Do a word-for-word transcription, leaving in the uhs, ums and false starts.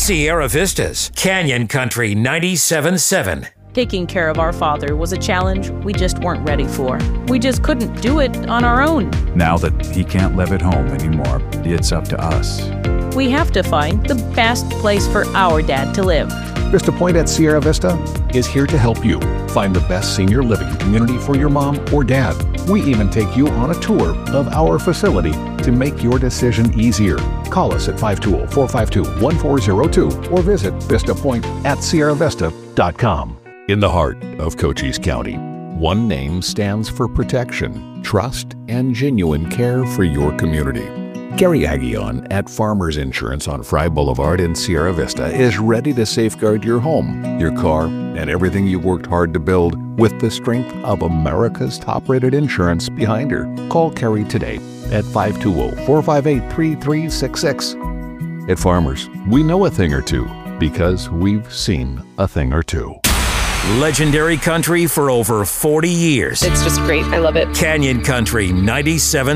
Sierra Vista's Canyon Country ninety-seven point seven. Taking care of our father was a challenge we just weren't ready for. We just couldn't do it on our own. Now that he can't live at home anymore, it's up to us. We have to find the best place for our dad to live. Vista Point at Sierra Vista is here to help you find the best senior living community for your mom or dad. We even take you on a tour of our facility to make your decision easier. Call us at five two zero, four five two, one four zero two or visit vista point at sierra vista dot com. In the heart of Cochise County, one name stands for protection, trust, and genuine care for your community. Gary Aguillon at Farmers Insurance on Fry Boulevard in Sierra Vista is ready to safeguard your home, your car, and everything you worked hard to build with the strength of America's top-rated insurance behind her. Call Carrie today at five two zero, four five eight, three three six six. At Farmers, we know a thing or two because we've seen a thing or two. Legendary country for over forty years. It's just great. I love it. Canyon Country ninety-seven